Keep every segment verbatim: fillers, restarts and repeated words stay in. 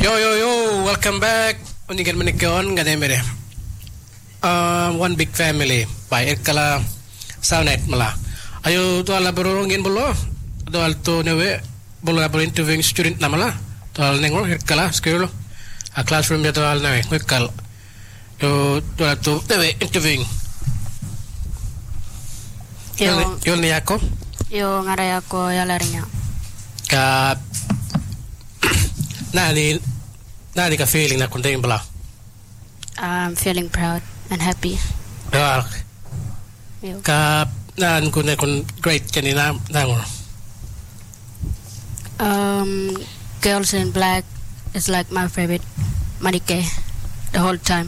Yo yo yo, welcome back. Unigan manikon gademere. Uh, one big family by Ekala Salnet Mala. Ayo to ala berongin bolo. To al to newe bolo la interviewing student namala. To al nengor Ekala school. A classroom ya to al newe Ekal. Yo to al to newe interviewing. Yo yo ni ako. Yo ngaray ako yalarinya. Ka Nani Nani ka feeling na kunding bala. I'm feeling proud and happy. Ah. Yo. Ka nan kun kun great kanina nangor. Um, Girls in Black is like my favorite Manike the whole time.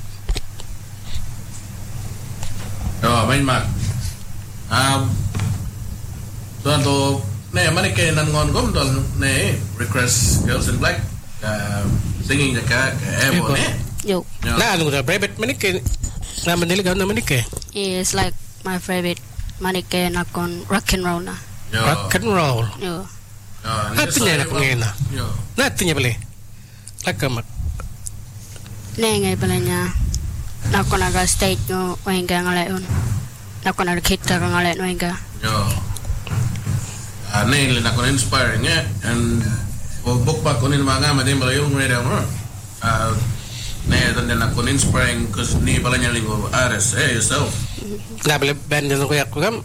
Oh, main mak. Um, tuan tu ne Manike nan ngon gom tuan ne request Girls in Black uh, singing the ka ebo ne. Yo. Na anu da brevet manike na manili ka na manike. It's like my favorite Manike nakon rock and roll na. Yo. Rock and roll. Yo. Artinya na pengena. Yo. Na artinya beli. Lakamak. Nengai balanya nakon aga stage no wainga ngalayon. Nakon aga kita ngalayon wainga. Yo. Ah, ne le nakon inspiring eh and o book pa konin mga madin bala yung ngere mo. Ah, ne dan dan nakon inspiring cuz ni balanya lingo artist eh yourself. Na beli band yang kuyak kam.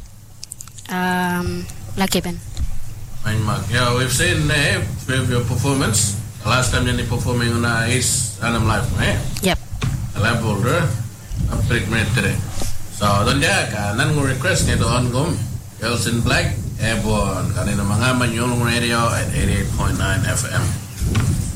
Um, Lucky Ben. Main mag. Yeah, we've seen uh, with your performance. The last time you're performing on uh, East Annam Live, eh? Yep. The lab holder. A break minute today. So, don't ya, kanan ng request nito on gum. Girls in Black, Airborne. Kanina mga manyulong radio at eighty-eight point nine F M.